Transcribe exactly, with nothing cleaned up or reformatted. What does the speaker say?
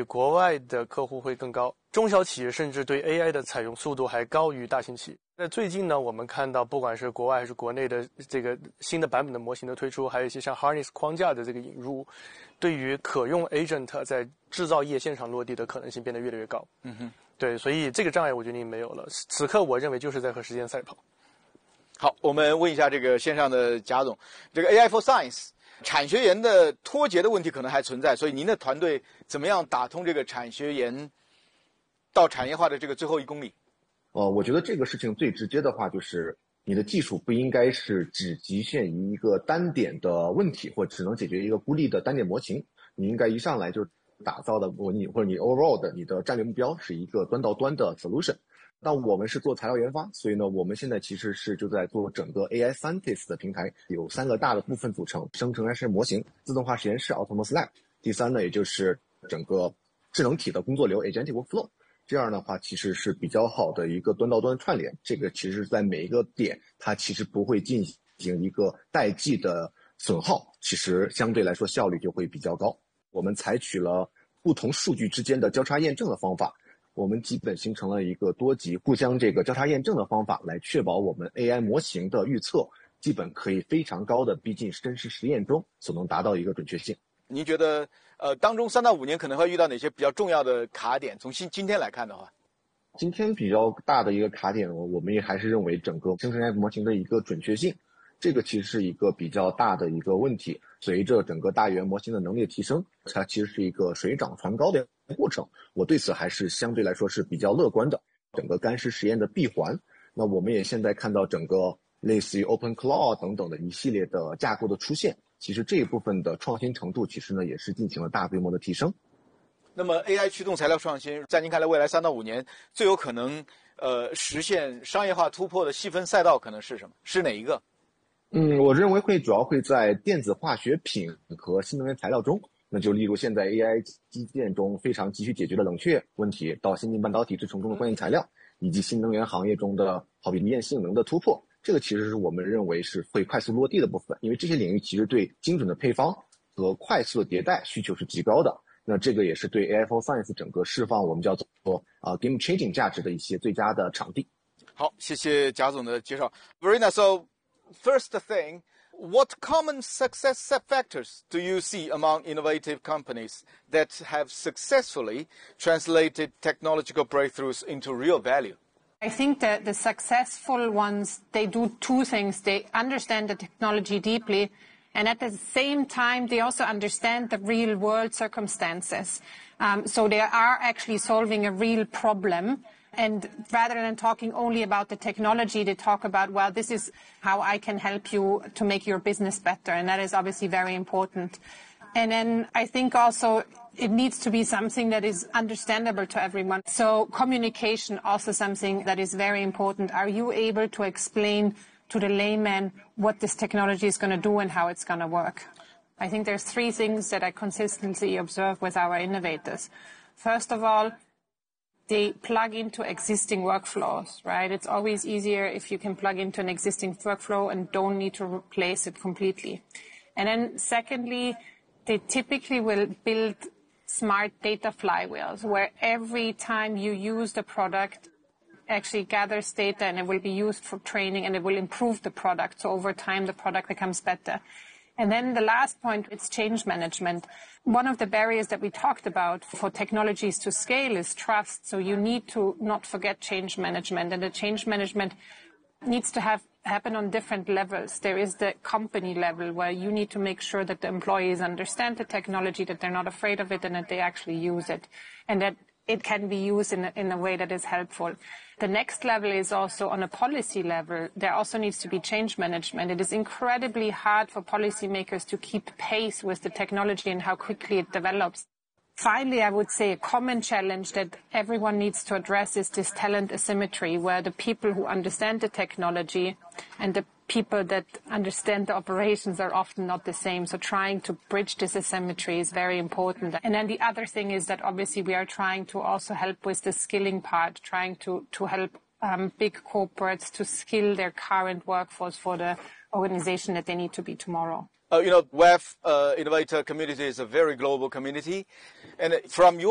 国外的客户会更高，中小企业甚至对 A I 的采用速度还高于大型企业。那最近呢，我们看到不管是国外还是国内的这个新的版本的模型的推出，还有一些像 Harness 框架的这个引入，对于可用 agent 在制造业现场落地的可能性变得越来越高。 嗯哼， 对，所以这个障碍我觉得已经没有了。此刻我认为就是在和时间赛跑。 好，我们问一下这个线上的贾总，这个 A I for Science 产学研的脱节的问题可能还存在，所以您的团队怎么样打通这个产学研到产业化的这个最后一公里？ 呃，我觉得这个事情最直接的话，就是你的技术不应该是只局限于一个单点的问题，或只能解决一个孤立的单点模型。你应该一上来就打造的，你或者你 overall 的你的战略目标是一个端到端的 solution。那我们是做材料研发，所以呢，我们现在其实是就在做整个 A I Scientist 的平台，有三个大的部分组成：生成式模型、自动化实验室 Autonomous Lab， 第三呢，也就是整个智能体的工作流 Agentic Workflow。这样的话，其实是比较好的一个端到端串联。这个其实在每一个点，它其实不会进行一个代际的损耗，其实相对来说效率就会比较高。我们采取了不同数据之间的交叉验证的方法。我们基本形成了一个多级互相这个交叉验证的方法，来确保我们 A I 模型的预测基本可以非常高的逼近真实实验中所能达到一个准确性。 您觉得呃当中三到五年可能会遇到哪些比较重要的卡点？从今今天来看的话， 今天比较大的一个卡点，我们也还是认为整个生成 A I 模型的一个准确性，这个其实是一个比较大的一个问题。随着整个大语言模型的能力的提升，它其实是一个水涨船高的过程，我对此还是相对来说是比较乐观的。整个干湿实验的闭环，那我们也现在看到整个类似于 OpenClaw 等等的一系列的架构的出现，其实这一部分的创新程度其实呢也是进行了大规模的提升。 那么 A I 驱动材料创新，在您看来未来三到五年最有可能呃实现商业化突破的细分赛道可能是什么？是哪一个？ 嗯，我认为会主要会在电子化学品和新能源材料中。那就例如现在 A I 基建中非常急需解决的冷却问题，到先进半导体制程中的关键材料，以及新能源行业中的好比验性能的突破，这个其实是我们认为是会快速落地的部分，因为这些领域其实对精准的配方和快速的迭代需求是极高的。那这个也是对 A I for Science 整个释放我们叫做啊、uh, game changing 价值的一些最佳的场地。 好，谢谢贾总的介绍。Verena, so first thing.What common success factors do you see among innovative companies that have successfully translated technological breakthroughs into real value? I think that the successful ones, they do two things. They understand the technology deeply, and at the same time, they also understand the real world circumstances. Um, so they are actually solving a real problem.And rather than talking only about the technology, they talk about, well, this is how I can help you to make your business better. And that is obviously very important. And then I think also it needs to be something that is understandable to everyone. So communication also something that is very important. Are you able to explain to the layman what this technology is going to do and how it's going to work? I think there's three things that I consistently observe with our innovators. First of all,they plug into existing workflows, right? It's always easier if you can plug into an existing workflow and don't need to replace it completely. And then secondly, they typically will build smart data flywheels where every time you use the product, actually gathers data and it will be used for training and it will improve the product. So over time, the product becomes better.And then the last point, it's change management. One of the barriers that we talked about for technologies to scale is trust. So you need to not forget change management. And the change management needs to have happen on different levels. There is the company level where you need to make sure that the employees understand the technology, that they're not afraid of it, and that they actually use it. And that it can be used in a, in a way that is helpful. The next level is also on a policy level. There also needs to be change management. It is incredibly hard for policymakers to keep pace with the technology and how quickly it develops. Finally, I would say a common challenge that everyone needs to address is this talent asymmetry, where the people who understand the technology and the people that understand the operations are often not the same. So trying to bridge this asymmetry is very important. And then the other thing is that obviously we are trying to also help with the skilling part, trying to, to help um, big corporates to skill their current workforce for the organization that they need to be tomorrow. Uh, you know, W E F uh, innovator community is a very global community. And from your